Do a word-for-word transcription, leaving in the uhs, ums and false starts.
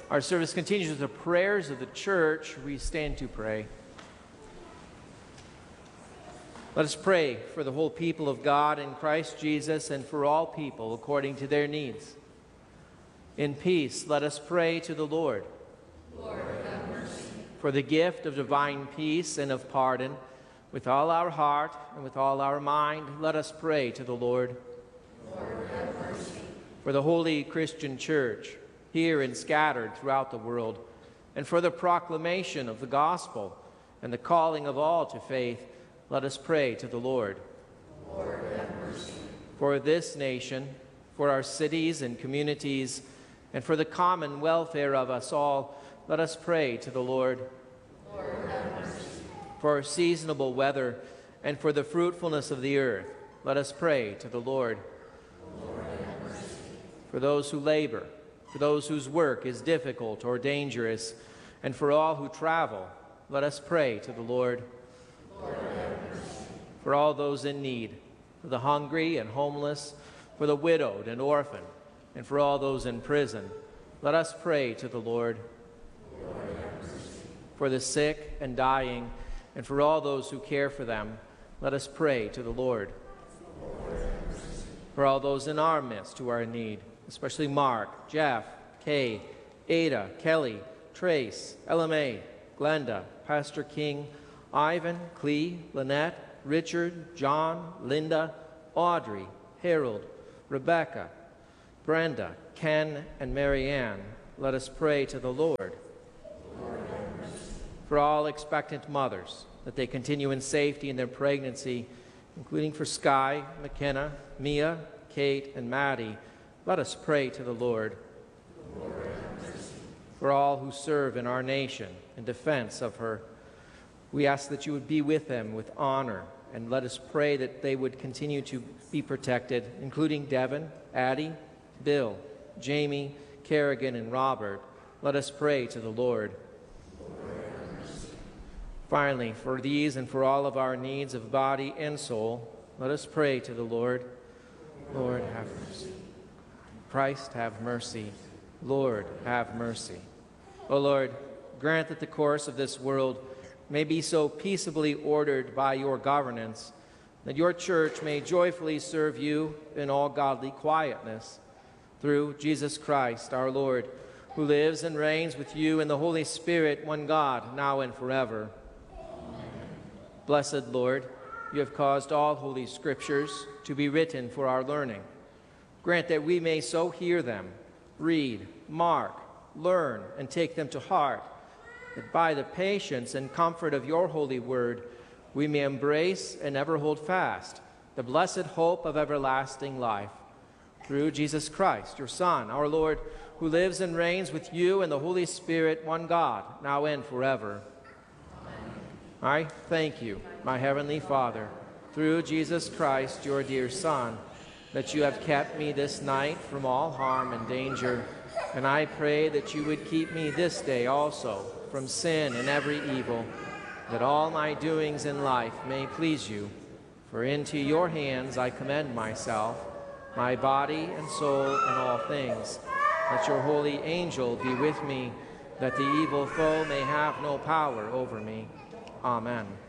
Our service continues with the prayers of the church. We stand to pray. Let us pray for the whole people of God in Christ Jesus and for all people according to their needs. In peace, let us pray to the Lord. Lord, have mercy. For the gift of divine peace and of pardon, with all our heart and with all our mind, let us pray to the Lord. Lord, have mercy. For the holy Christian church, here and scattered throughout the world, and for the proclamation of the gospel and the calling of all to faith, let us pray to the Lord. Lord, have mercy. For this nation, for our cities and communities, and for the common welfare of us all, let us pray to the Lord. Lord, have mercy. For seasonable weather and for the fruitfulness of the earth, let us pray to the Lord. Lord, have mercy. For those who labor, for those whose work is difficult or dangerous, and for all who travel, let us pray to the Lord. Lord, have mercy. For all those in need, for the hungry and homeless, for the widowed and orphan, and for all those in prison, let us pray to the Lord. Lord, have mercy. For the sick and dying, and for all those who care for them, let us pray to the Lord. Lord, have mercy. For all those in our midst who are in need, especially Mark, Jeff, Kay, Ada, Kelly, Trace, L M A, Glenda, Pastor King, Ivan, Clee, Lynette, Richard, John, Linda, Audrey, Harold, Rebecca, Brenda, Ken, and Marianne, let us pray to the Lord. Lord, have mercy. For all expectant mothers, that they continue in safety in their pregnancy, including for Sky, McKenna, Mia, Kate, and Maddie, let us pray to the Lord. Lord, have mercy. For all who serve in our nation in defense of her, we ask that you would be with them with honor, and let us pray that they would continue to be protected, including Devin, Addie, Bill, Jamie, Kerrigan, and Robert. Let us pray to the Lord. Lord, have mercy. Finally, for these and for all of our needs of body and soul, let us pray to the Lord. Lord, have mercy. Christ, have mercy. Lord, have mercy. O Lord, grant that the course of this world may be so peaceably ordered by your governance that your church may joyfully serve you in all godly quietness. Through Jesus Christ, our Lord, who lives and reigns with you in the Holy Spirit, one God, now and forever. Amen. Blessed Lord, you have caused all holy scriptures to be written for our learning. Grant that we may so hear them, read, mark, learn, and take them to heart, that by the patience and comfort of your holy word, we may embrace and ever hold fast the blessed hope of everlasting life. Through Jesus Christ, your Son, our Lord, who lives and reigns with you and the Holy Spirit, one God, now and forever. Amen. I thank you, my heavenly Father, through Jesus Christ, your dear Son, that you have kept me this night from all harm and danger, and I pray that you would keep me this day also from sin and every evil, that all my doings in life may please you. For into your hands I commend myself, my body and soul and all things. Let your holy angel be with me, that the evil foe may have no power over me. Amen.